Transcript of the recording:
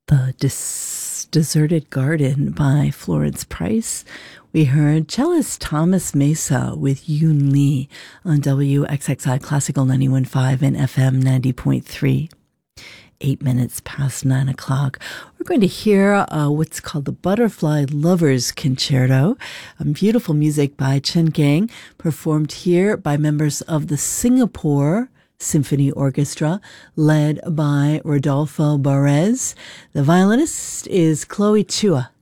Deserted Garden by Florence Price. We heard cellist Thomas Mesa with Yoon Lee on WXXI Classical 91.5 and FM 90.3. 8 minutes past 9 o'clock. We're going to hear what's called the Butterfly Lovers Concerto, beautiful music by Chen Gang, performed here by members of the Singapore Symphony Orchestra, led by Rodolfo Barez. The violinist is Chloe Chua.